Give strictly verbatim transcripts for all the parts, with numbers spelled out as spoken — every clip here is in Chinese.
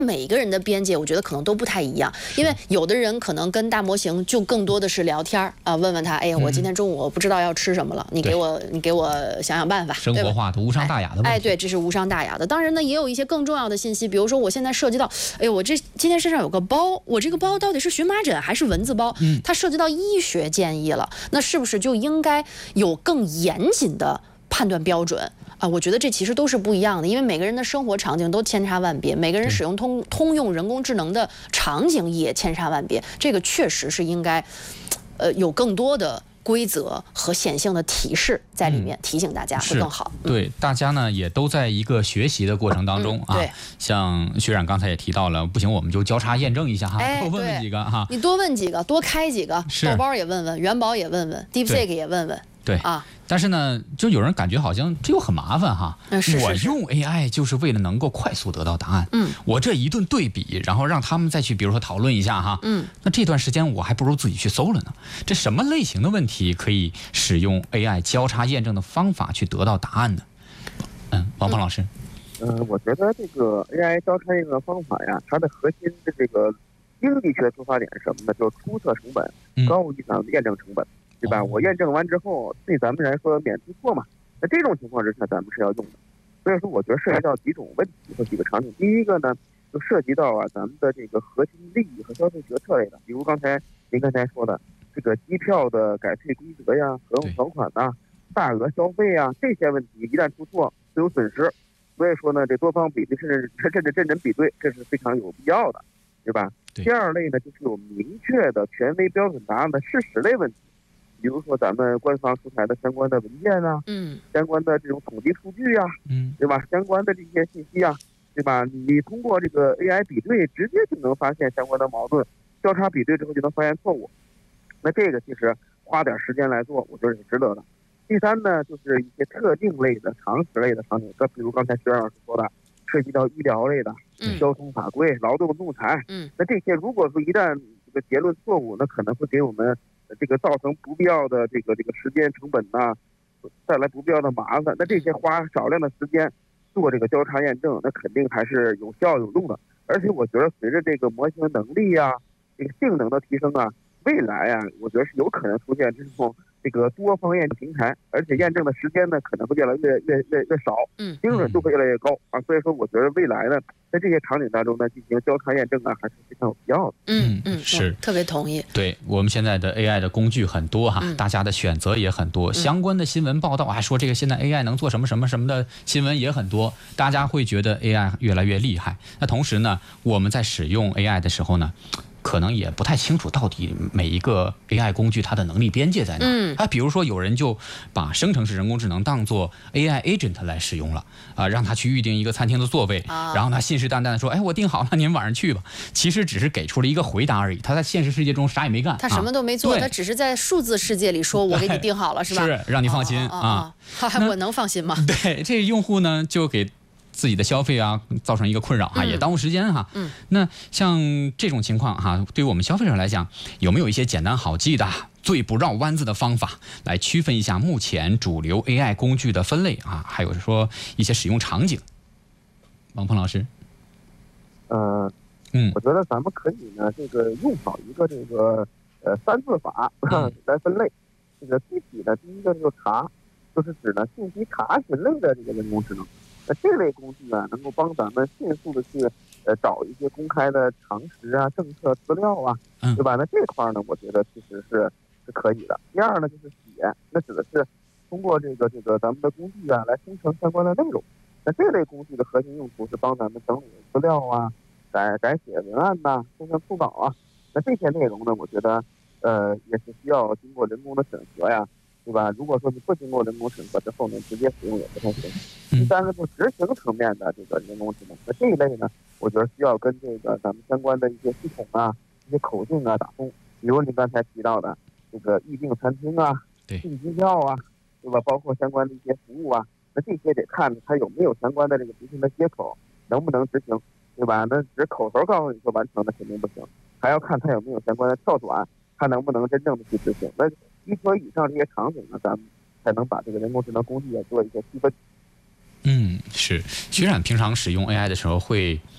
每一个人的边界，我觉得可能都不太一样，因为有的人可能跟大模型就更多的是聊天啊、呃，问问他，哎呀，我今天中午不知道要吃什么了，你给我你给我想想办法， 生活化的无伤大雅的问题。 哎，对，这是无伤大雅的。当然呢，也有一些更重要的信息，比如说我现在涉及到，哎呦，我这今天身上有个包，我这个包到底是荨麻疹还是蚊子包？嗯，它涉及到医学建议了，那是不是就应该有更严谨的判断标准？啊，我觉得这其实都是不一样的，因为每个人的生活场景都千差万别，每个人使用通通用人工智能的场景也千差万别，这个确实是应该，呃，有更多的规则和显性的提示在里面、嗯、提醒大家会更好。 对，嗯、大家呢也都在一个学习的过程当中、嗯、啊。对，像学长刚才也提到了，不行我们就交叉验证一下哈， 哎、 多问问几个哈。 你多问几个，多开几个，豆包也问问，元宝也问问 ，DeepSeek 也问问。 对啊，但是呢，就有人感觉好像这又很麻烦哈。 嗯、是是是我用 A I 就是为了能够快速得到答案。嗯，我这一顿对比，然后让他们再去，比如说讨论一下哈。嗯，那这段时间我还不如自己去搜了呢。这什么类型的问题可以使用 A I 交叉验证的方法去得到答案呢？嗯，王鹏老师。 嗯、呃，我觉得这个 A I 交叉验证的方法呀，它的核心的这个经济学出发点是什么呢？就是出测成本高于咱们的验证成本。嗯对吧？我验证完之后，对咱们来说免出错嘛。那这种情况之下，咱们是要用的。所以说，我觉得涉及到几种问题和几个场景。第一个呢，就涉及到啊咱们的这个核心利益和消费决策类的，比如刚才您刚才说的这个机票的改退规则呀、合同条款呐、大额消费啊这些问题，一旦出错就有损失。所以说呢，这多方比对甚至甚至真人比对，这是非常有必要的，对吧？ 对。 第二类呢，就是有明确的权威标准答案的事实类问题。比如说咱们官方出台的相关的文件啊，嗯，相关的这种统计数据啊，嗯，对吧？相关的这些信息啊，对吧？你通过这个 A I 比对，直接就能发现相关的矛盾，交叉比对之后就能发现错误。那这个其实花点时间来做，我觉得是值得的。第三呢，就是一些特定类的、常识类的场景，这比如刚才徐老师说的，涉及到医疗类的、嗯、交通法规、劳动仲裁，嗯，那这些如果说一旦这个结论错误，那可能会给我们这个造成不必要的这个这个时间成本呐、啊，带来不必要的麻烦。那这些花少量的时间做这个交叉验证，那肯定还是有效有用的。而且我觉得随着这个模型能力啊、这个性能的提升啊，未来啊，我觉得是有可能出现这种这个多方验证平台，而且验证的时间呢可能会越来越越越越少，嗯，精准度会越来越高啊。所以说，我觉得未来呢，在这些场景当中呢，进行交叉验证啊，还是非常有必要的。 嗯嗯， 是特别同意。 对，我们现在的 A I 的工具很多哈，嗯、大家的选择也很多，相关的新闻报道还说这个现在 A I 能做什么什么什么的新闻也很多，大家会觉得 A I 越来越厉害。那同时呢，我们在使用 A I 的时候呢，可能也不太清楚到底每一个 A I 工具它的能力边界在哪。嗯，啊，比如说有人就把生成式人工智能当做 A I agent 来使用了啊，让他去预定一个餐厅的座位，啊、然后他信誓旦旦的说，哎，我订好了，您晚上去吧。其实只是给出了一个回答而已，他在现实世界中啥也没干， 他什么都没做，啊、他只是在数字世界里说，我给你订好了，是吧？ 是让你放心啊。啊啊我能放心吗？ 对，这用户呢就给自己的消费啊造成一个困扰哈、啊，也耽误时间哈。嗯，那像这种情况哈、啊，对于我们消费者来讲，有没有一些简单好记的、最不绕弯子的方法来区分一下目前主流 A I 工具的分类啊？还有说一些使用场景。王鹏老师， 呃，嗯，我觉得咱们可以呢，这个用好一个这个呃三字法、嗯、来分类。这个具体的第一个就是查，就是指呢信息查询类的这个人工智能。那这类工具啊，能够帮咱们迅速的去呃找一些公开的常识啊、政策资料啊，对吧？那这块呢，我觉得其实是是可以的。第二呢，就是写，那指的是通过这个这个咱们的工具啊，来生成相关的内容。那这类工具的核心用途是帮咱们整理资料啊、改改写文案呐、啊、生成副稿啊。那这些内容呢，我觉得呃也是需要经过人工的审核呀。对吧？如果说你不经过人工审核之后呢，直接使用也不太行。第三个就是执行层面的这个人工智能，那这一类呢，我觉得需要跟这个咱们相关的一些系统啊、一些口径啊打通。比如您刚才提到的这个预订餐厅啊、订机票啊，对吧？包括相关的一些服务啊，那这些得看它有没有相关的这个执行的接口，能不能执行，对吧？那只口头告诉你说完成，那肯定不行，还要看它有没有相关的跳转，它能不能真正的去执行。那一和以上这些场景呢，咱们才能把这个人工智能工具也做一些区分。 嗯，是。徐冉平常使用 A I 的时候会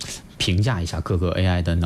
评价一下各个 A I 的能